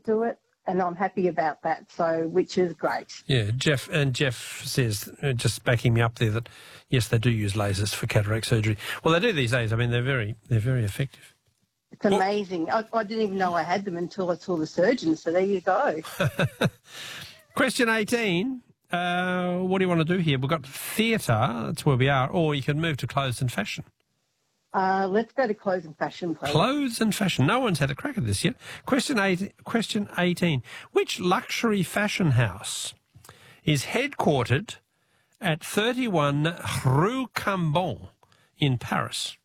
do it, and I'm happy about that, so which is great. Yeah, Jeff says, just backing me up there, that yes, they do use lasers for cataract surgery. Well, they do these days. I mean, they're very effective. It's amazing. I didn't even know I had them until I saw the surgeon, so there you go. Question 18. What do you want to do here? We've got theatre, that's where we are, or you can move to clothes and fashion. Let's go to clothes and fashion, please. Clothes and fashion. No one's had a crack at this yet. Question 18. Which luxury fashion house is headquartered at 31 Rue Cambon in Paris?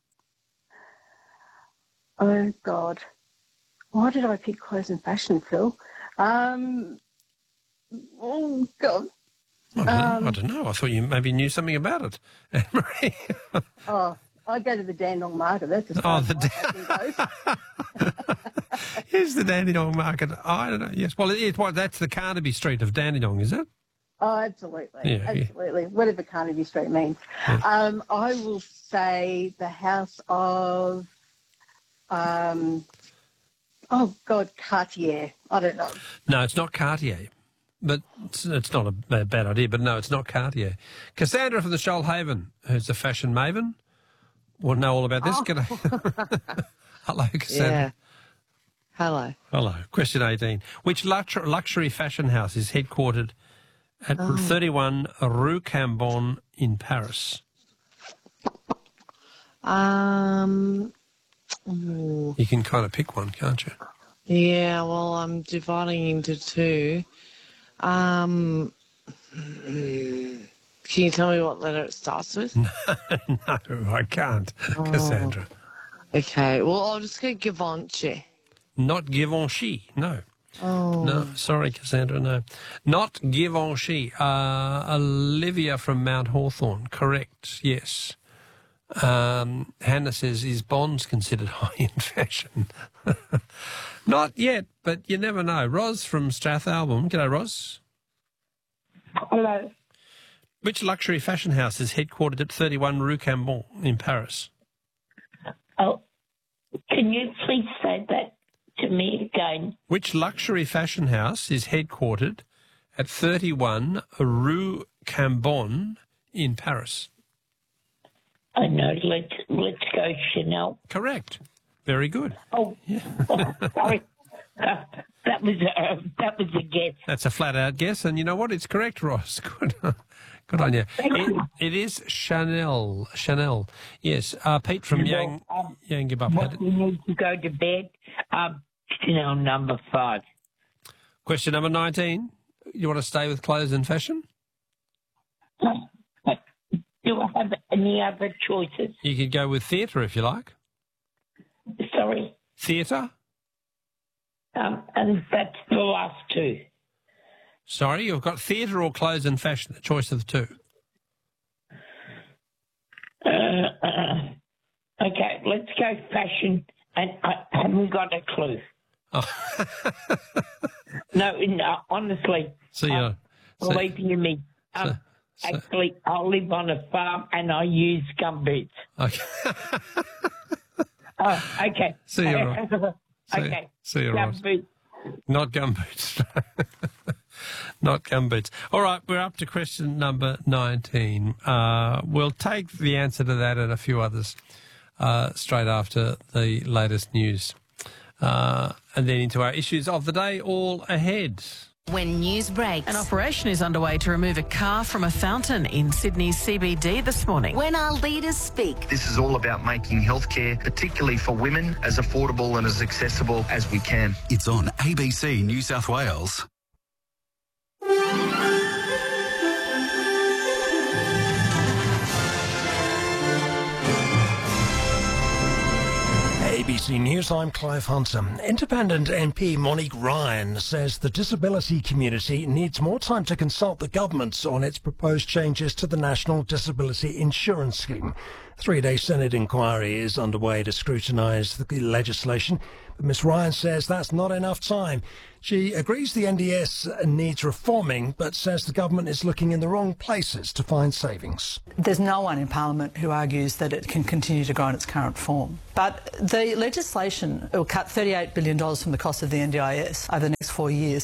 Oh, God. Why did I pick clothes and fashion, Phil? Oh, God. I don't know. I thought you maybe knew something about it, Anne-Marie. I go to the Dandenong Market. That's as far as my fashion goes. Here's the Dandenong Market. I don't know. Yes. Well, that's the Carnaby Street of Dandenong, is it? Oh, absolutely. Yeah, absolutely. Yeah. Whatever Carnaby Street means. Yeah. I will say the house of, Cartier. I don't know. No, it's not Cartier. But it's not a bad idea. But no, it's not Cartier. Cassandra from the Shoalhaven, who's a fashion maven, will know all about this. Hello, Cassandra. Yeah. Hello. Hello. Question 18. Which luxury fashion house is headquartered at 31 Rue Cambon in Paris? Ooh. You can kind of pick one, can't you? Yeah, well, I'm dividing into two. Can you tell me what letter it starts with? No, I can't, Cassandra. Okay, well, I'll just go Givenchy. Not Givenchy, no. Oh. No, sorry, Cassandra, no. Not Givenchy. Olivia from Mount Hawthorn, correct, yes. Hannah says, is Bonds considered high in fashion? Not yet, but you never know. Ros from Strathalbyn. G'day, Ros. Hello. Which luxury fashion house is headquartered at 31 Rue Cambon in Paris? Oh, can you please say that to me again? Which luxury fashion house is headquartered at 31 Rue Cambon in Paris? I know. Let's go Chanel. Correct. Very good. Oh, yeah. Sorry. That was a guess. That's a flat-out guess, and you know what? It's correct, Ross. Good. Good on you. It is Chanel. Chanel. Yes. Pete from Yang Give Up. We need to go to bed. Chanel number 5. Question number 19. You want to stay with clothes and fashion? Do I have any other choices? You could go with theatre if you like. Sorry? Theatre? And that's the last two. Sorry, you've got theatre or clothes and fashion, the choice of the two. Okay, let's go fashion, and I haven't got a clue. Oh. No, honestly, believe you me. Actually, I live on a farm and I use gumboots. Okay. Okay. See you, Ross. Okay. See you, Ross. Gumboots. Not gumboots. Not gumboots. All right, we're up to question number 19. We'll take the answer to that and a few others straight after the latest news. And then into our issues of the day, all ahead. When news breaks. An operation is underway to remove a car from a fountain in Sydney's CBD this morning. When our leaders speak. This is all about making healthcare, particularly for women, as affordable and as accessible as we can. It's on ABC New South Wales. ABC News, I'm Clive Hunter. Independent MP Monique Ryan says the disability community needs more time to consult the government on its proposed changes to the National Disability Insurance Scheme. A 3-day Senate inquiry is underway to scrutinise the legislation, Ms Ryan says that's not enough time. She agrees the NDS needs reforming, but says the government is looking in the wrong places to find savings. There's no one in Parliament who argues that it can continue to grow in its current form. But the legislation will cut $38 billion from the cost of the NDIS over the next 4 years.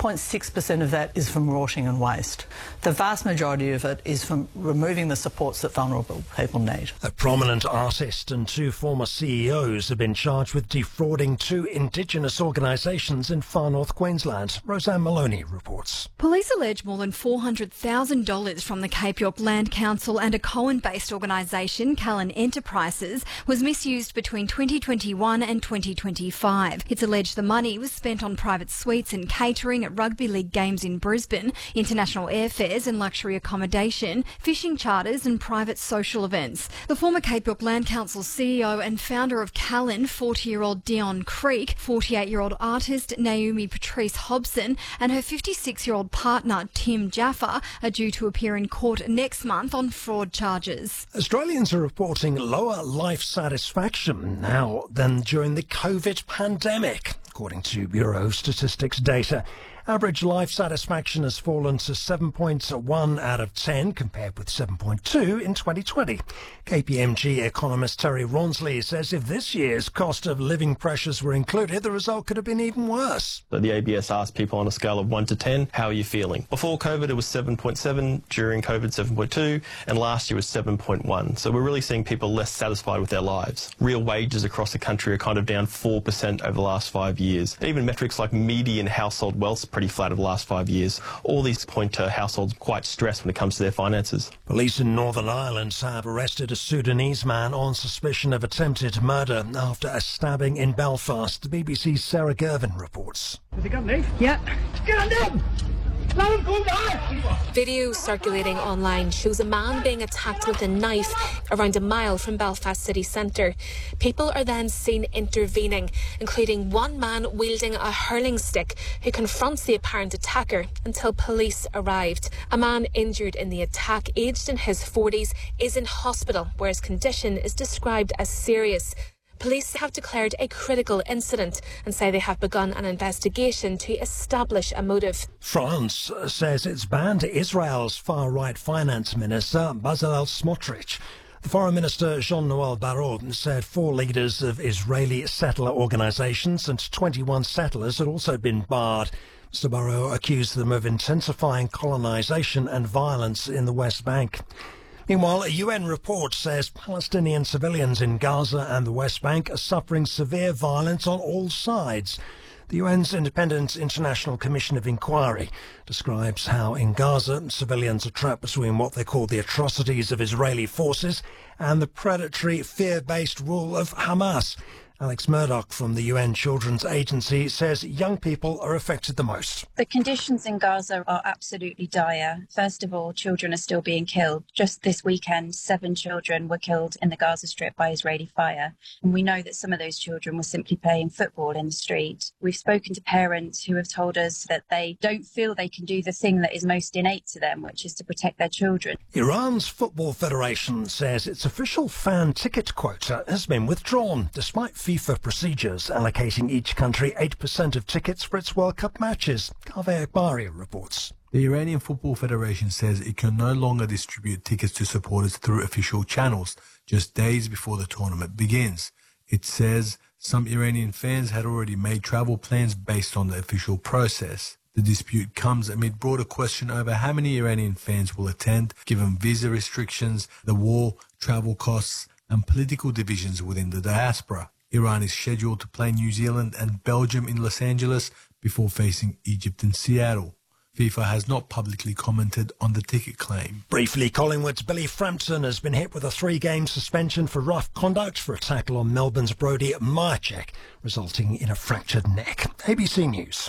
2.6% of that is from rorting and waste. The vast majority of it is from removing the supports that vulnerable people need. A prominent artist and 2 former CEOs have been charged with defrauding 2 Indigenous organisations in far north Queensland. Roseanne Maloney reports. Police allege more than $400,000 from the Cape York Land Council and a Coen-based organisation, Callan Enterprises, was misused between 2021 and 2025. It's alleged the money was spent on private suites and catering at rugby league games in Brisbane, international airfares and luxury accommodation, fishing charters and private social events. The former Cape York Land Council CEO and founder of Callan, 40-year-old Dion Creek, 48-year-old artist Naomi Patrice Hobson and her 56-year-old partner Tim Jaffa are due to appear in court next month on fraud charges. Australians are reporting lower life satisfaction now than during the COVID pandemic, according to Bureau of Statistics data. Average life satisfaction has fallen to 7.1 out of 10 compared with 7.2 in 2020. KPMG economist Terry Ronsley says if this year's cost of living pressures were included, the result could have been even worse. So the ABS asked people on a scale of 1 to 10, how are you feeling? Before COVID, it was 7.7, during COVID, 7.2, and last year was 7.1. So we're really seeing people less satisfied with their lives. Real wages across the country are kind of down 4% over the last 5 years. Even metrics like median household wealth pretty flat over the last 5 years. All these point to households quite stressed when it comes to their finances. Police in Northern Ireland have arrested a Sudanese man on suspicion of attempted murder after a stabbing in Belfast. The BBC's Sarah Gervin reports. Has he got a knife? Yeah. Get on down! Video circulating online shows a man being attacked with a knife around a mile from Belfast city centre. People are then seen intervening, including one man wielding a hurling stick who confronts the apparent attacker until police arrived. A man injured in the attack, aged in his 40s, is in hospital where his condition is described as serious. Police have declared a critical incident and say they have begun an investigation to establish a motive. France says it's banned Israel's far-right finance minister, Bezalel Smotrich. The Foreign Minister Jean-Noël Barrot said 4 leaders of Israeli settler organisations and 21 settlers had also been barred. Mr. Barrot accused them of intensifying colonisation and violence in the West Bank. Meanwhile, a UN report says Palestinian civilians in Gaza and the West Bank are suffering severe violence on all sides. The UN's Independent International Commission of Inquiry describes how in Gaza civilians are trapped between what they call the atrocities of Israeli forces and the predatory, fear-based rule of Hamas. Alex Murdoch from the UN Children's Agency says young people are affected the most. The conditions in Gaza are absolutely dire. First of all, children are still being killed. Just this weekend, 7 children were killed in the Gaza Strip by Israeli fire. And we know that some of those children were simply playing football in the street. We've spoken to parents who have told us that they don't feel they can do the thing that is most innate to them, which is to protect their children. Iran's Football Federation says its official fan ticket quota has been withdrawn, despite FIFA procedures allocating each country 8% of tickets for its World Cup matches. Kaveh Akbari reports. The Iranian Football Federation says it can no longer distribute tickets to supporters through official channels, just days before the tournament begins. It says some Iranian fans had already made travel plans based on the official process. The dispute comes amid broader question over how many Iranian fans will attend, given visa restrictions, the war, travel costs, and political divisions within the diaspora. Iran is scheduled to play New Zealand and Belgium in Los Angeles before facing Egypt in Seattle. FIFA has not publicly commented on the ticket claim. Briefly, Collingwood's Billy Frampton has been hit with a 3-game suspension for rough conduct for a tackle on Melbourne's Brodie Myercheck, resulting in a fractured neck. ABC News.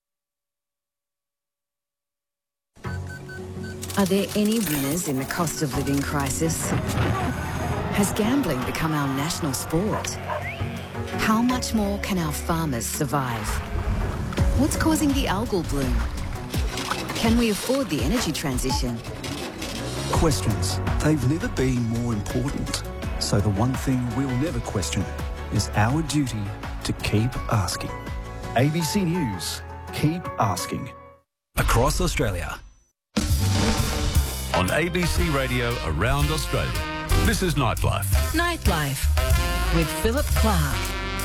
Are there any winners in the cost of living crisis? Has gambling become our national sport? How much more can our farmers survive? What's causing the algal bloom? Can we afford the energy transition? Questions. They've never been more important. So the one thing we'll never question is our duty to to keep asking. ABC News. Keep asking. Across Australia. On ABC Radio around Australia. This is Nightlife. Nightlife with Philip Clark.